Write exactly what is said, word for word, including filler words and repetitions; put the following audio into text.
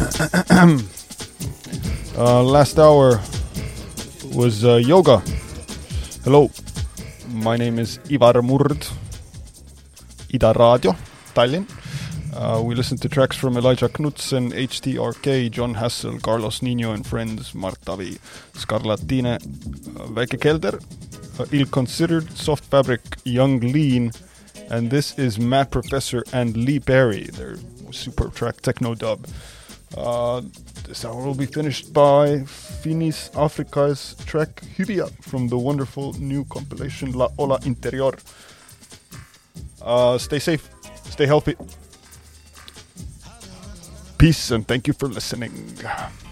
uh, last hour was uh, yoga. Hello, my name is Ivar Murd, Ida Radio, Tallinn. Uh, we listened to tracks from Elijah Knudsen, H D R K, John Hassel, Carlos Nino and Friends, Martavi, Scarlatine, uh, Väike Kelder, uh, Ill Considered, Soft Fabric, Young Lean, and this is Matt Professor and Lee Perry, their super track Techno Dub. Uh, this hour will be finished by Finis Africa's track Hyria from the wonderful new compilation La Ola Interior. Uh, stay safe, stay healthy. Peace and thank you for listening.